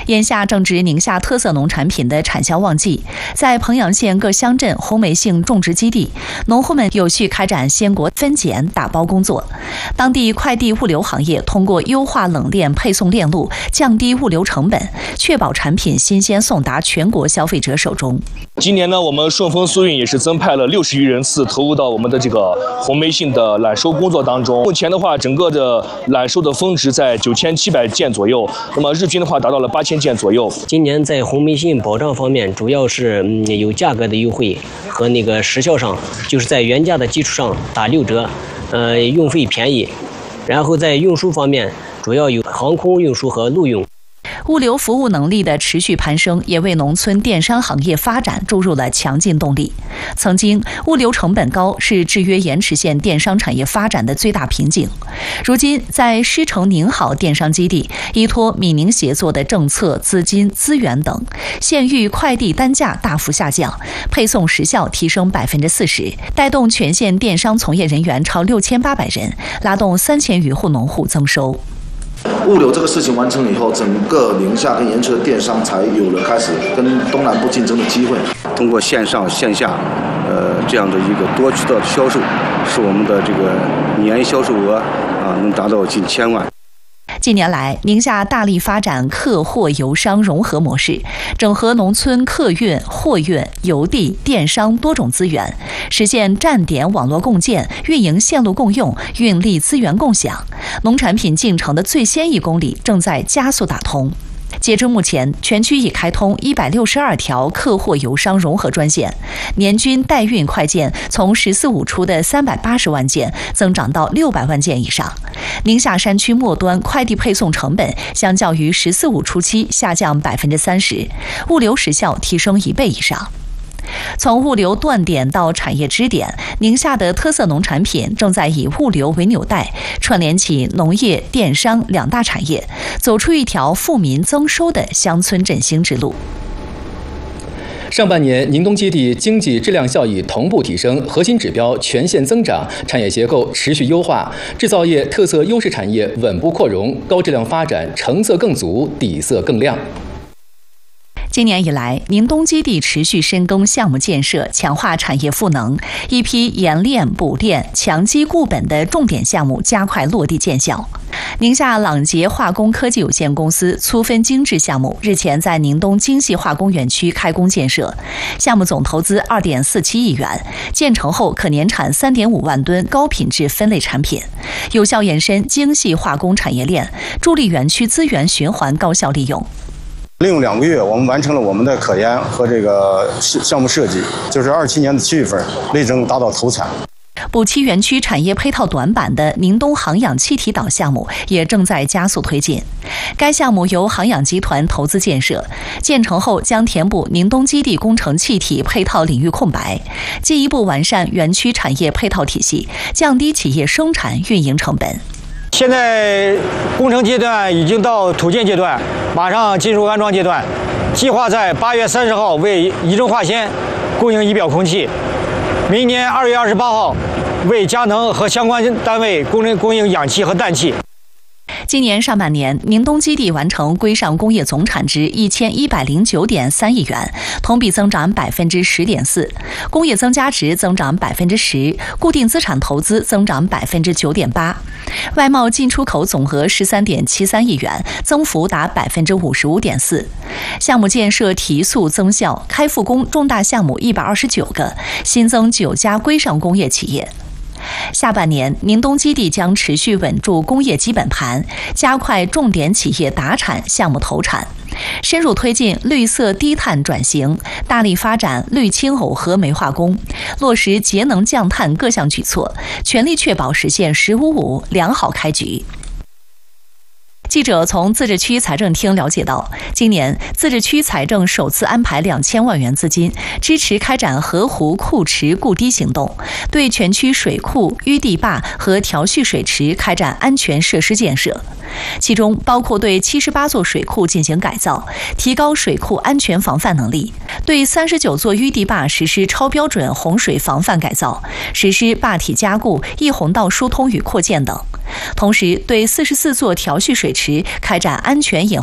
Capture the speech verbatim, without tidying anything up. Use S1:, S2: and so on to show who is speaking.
S1: 眼下正值宁夏特色农产品的产销旺季，在彭阳县各乡镇红梅杏种植基地，农户们有序开展鲜果分拣打包工作。当地快递物流行业通过优化冷链配送链路，降低物流成本，确保产品新鲜送达全国消费者手中。
S2: 今年呢，我们顺丰速运也是增派了六十余人次投入到我们的这个红梅杏的揽收工作当中。目前的话，整个的揽收的峰值在九千七百件左右，那么日均的话达到了八千件左右。
S3: 今年在红梅杏保障方面，主要是嗯有价格的优惠和那个时效上，就是在原价的基础上打六折，呃，运费便宜。然后在运输方面，主要有航空运输和陆运。
S1: 物流服务能力的持续攀升，也为农村电商行业发展注入了强劲动力。曾经，物流成本高是制约盐池县电商产业发展的最大瓶颈。如今，在狮城宁好电商基地，依托闽宁协作的政策、资金、资源等，县域快递单价大幅下降，配送时效提升百分之四十，带动全县电商从业人员超六千八百人，拉动三千余户农户增收。
S4: 物流这个事情完成以后，整个宁夏跟盐池的电商才有了开始跟东南部竞争的机会。
S5: 通过线上线下，呃这样的一个多渠道的销售，使我们的这个年销售额啊能达到近千万。
S1: 近年来，宁夏大力发展客货邮商融合模式，整合农村客运、货运、邮递、电商多种资源，实现站点网络共建、运营线路共用、运力资源共享。农产品进城的最先一公里正在加速打通。截至目前，全区已开通一百六十二条客货邮商融合专线，年均代运快件从“十四五”出的三百八十万件增长到六百万件以上。宁夏山区末端快递配送成本相较于“十四五”初期下降百分之三十，物流时效提升一倍以上。从物流断点到产业支点，宁夏的特色农产品正在以物流为纽带，串联起农业、电商两大产业，走出一条富民增收的乡村振兴之路。
S6: 上半年，宁东基地经济质量效益同步提升，核心指标全线增长，产业结构持续优化，制造业特色优势产业稳步扩容，高质量发展成色更足，底色更亮。
S1: 今年以来，宁东基地持续深耕项目建设，强化产业赋能，一批研炼补炼、强基固本的重点项目加快落地见效。宁夏朗杰化工科技有限公司粗分精制项目日前在宁东精细化工园区开工建设，项目总投资二点四七亿元，建成后可年产三点五万吨高品质分类产品，有效延伸精细化工产业链，助力园区资源循环高效利用。
S7: 利用两个月，我们完成了我们的可研和这个项目设计，就是二七年的七月份，力争达到投产。
S1: 补齐园区产业配套短板的宁东航氧气体岛项目也正在加速推进。该项目由航氧集团投资建设，建成后将填补宁东基地工程气体配套领域空白，进一步完善园区产业配套体系，降低企业生产运营成本。
S8: 现在工程阶段已经到土建阶段，马上进入安装阶段，计划在八月三十号为仪征化纤供应仪表空气，明年二月二十八号为佳能和相关单位供应供应氧气和氮气。
S1: 今年上半年，宁东基地完成规上工业总产值一千一百零九点三亿元，同比增长百分之十点四，工业增加值增长百分之十，固定资产投资增长百分之九点八，外贸进出口总额十三点七三亿元，增幅达百分之五十五点四。项目建设提速增效，开复工重大项目一百二十九个，新增九家规上工业企业。下半年，宁东基地将持续稳住工业基本盘，加快重点企业达产项目投产，深入推进绿色低碳转型，大力发展绿氢耦合煤化工，落实节能降碳各项举措，全力确保实现“十五五”良好开局。记者从自治区财政厅了解到，今年自治区财政首次安排两千万元资金，支持开展河湖库池固堤行动，对全区水库、淤地坝和调蓄水池开展安全设施建设。其中包括对七十八座水库进行改造，提高水库安全防范能力；对三十九座淤地坝实施超标准洪水防范改造，实施坝体加固、溢洪道疏通与扩建等。同时，对四十四座调蓄水池开展安全掩